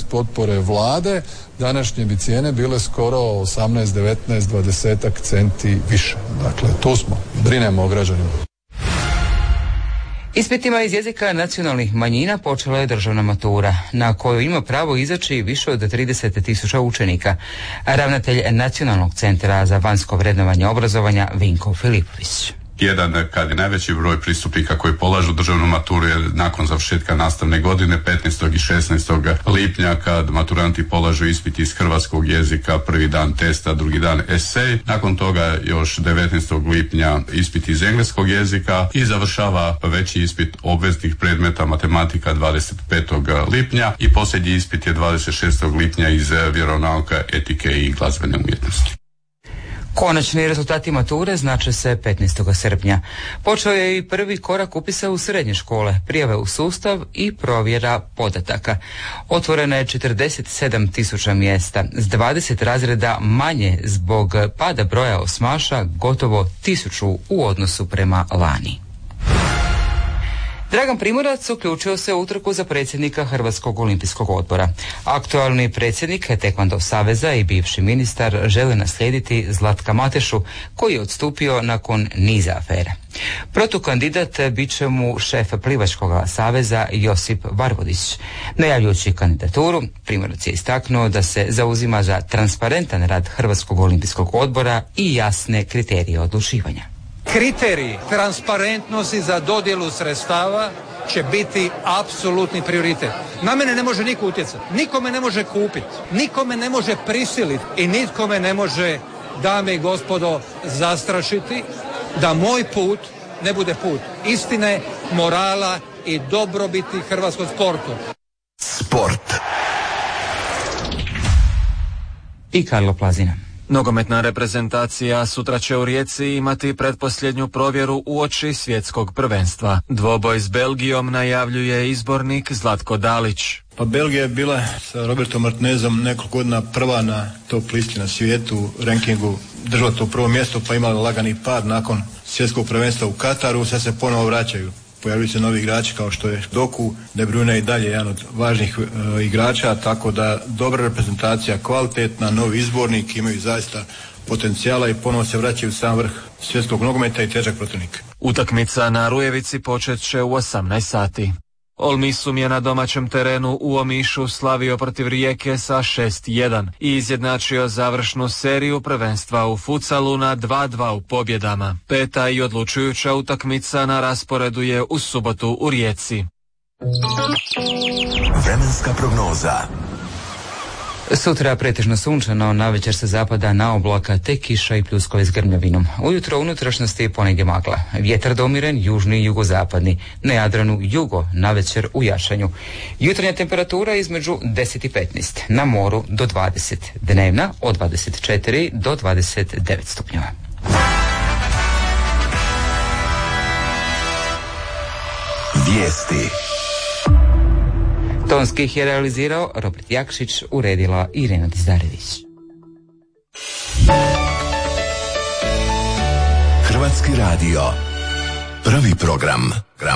potpore vlade, današnje bi cijene bile skoro 18, 19, 20 centi više. Dakle, tu smo, brinemo o građanima. Ispitima iz jezika nacionalnih manjina počela je državna matura, na koju ima pravo izaći više od 30.000 učenika. Ravnatelj Nacionalnog centra za vanjsko vrednovanje obrazovanja Vinko Filipović. Jedan kad je najveći broj pristupnika koji polažu državnu maturu je nakon završetka nastavne godine 15. i 16. lipnja kad maturanti polažu ispit iz hrvatskog jezika, prvi dan testa, drugi dan esej. Nakon toga još 19. lipnja ispit iz engleskog jezika i završava veći ispit obveznih predmeta matematika 25. lipnja i posljednji ispit je 26. lipnja iz vjeronauka, etike i glazbene umjetnosti. Konačni rezultati mature znače se 15. srpnja. Počeo je i prvi korak upisa u srednje škole, prijave u sustav i provjera podataka. Otvoreno je 47.000 mjesta, s 20 razreda manje zbog pada broja osmaša, gotovo 1000 u odnosu prema lani. Dragan Primorac uključio se u utrku za predsjednika Hrvatskog olimpijskog odbora. Aktualni predsjednik Tekvando saveza i bivši ministar žele naslijediti Zlatka Matešu, koji je odstupio nakon niza afera. Protukandidat bit će mu šef Plivačkog saveza Josip Varvodić. Najavljujući kandidaturu, Primorac je istaknuo da se zauzima za transparentan rad Hrvatskog olimpijskog odbora i jasne kriterije odlučivanja. Kriteriji transparentnosti za dodjelu sredstava će biti apsolutni prioritet. Na mene ne može niko utjecati, niko me ne može kupiti, niko me ne može prisiliti i nitko me ne može, dame i gospodo, zastrašiti da moj put ne bude put istine, morala i dobrobiti hrvatskog sportu. Sport. I Karlo Plazina. Nogometna reprezentacija sutra će u Rijeci imati pretposljednju provjeru uoči svjetskog prvenstva. Dvoboj s Belgijom najavljuje izbornik Zlatko Dalić. Pa Belgija je bila sa Robertom Martinezom nekoliko godina prva na top listi na svijetu, rankingu, držala to prvo mjesto pa imala lagani pad nakon svjetskog prvenstva u Kataru, sad se ponovo vraćaju. Pojavljuju se novi igrači kao što je Doku, De Bruyne i dalje jedan od važnih igrača, tako da dobra reprezentacija, kvalitetna, novi izbornik, imaju zaista potencijala i ponovo se vraćaju u sam vrh svjetskog nogometa i težak protivnik. Utakmica na Rujevici počet će u 18 sati. Olmisum je na domaćem terenu u Omišu slavio protiv Rijeke sa 6-1 i izjednačio završnu seriju prvenstva u futsalu na 2-2 u pobjedama. Peta i odlučujuća utakmica na rasporedu je u subotu u Rijeci. Vremenska prognoza. Sutra pretežno sunčano, navečer se zapada na oblaka te kiša i pljuskovi s grmljavinom. Ujutro u unutrašnjosti ponegdje magla. Vjetar domiren, južni i jugozapadni. Na Jadranu jugo, navečer u jašanju. Jutarnja temperatura između 10 i 15. Na moru do 20. Dnevna od 24 do 29 stupnjeva. Vijesti. Tonski ih je realizirao Robert Jakšić, uredila Irena Dizdarević. Hrvatski radio. Prvi program.